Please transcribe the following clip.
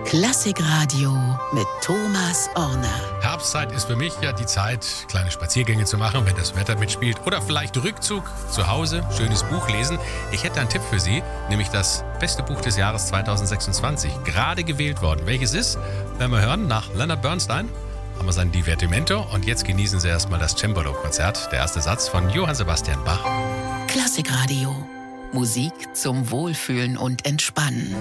Klassikradio mit Thomas Orner. Herbstzeit ist für mich ja die Zeit, kleine Spaziergänge zu machen, wenn das Wetter mitspielt. Oder vielleicht Rückzug zu Hause, schönes Buch lesen. Ich hätte einen Tipp für Sie, nämlich das beste Buch des Jahres 2026. Gerade gewählt worden. Welches ist? Werden wir hören, nach Leonard Bernstein haben wir sein Divertimento. Und jetzt genießen Sie erstmal das Cembalo-Konzert. Der erste Satz von Johann Sebastian Bach. Klassikradio. Musik zum Wohlfühlen und Entspannen.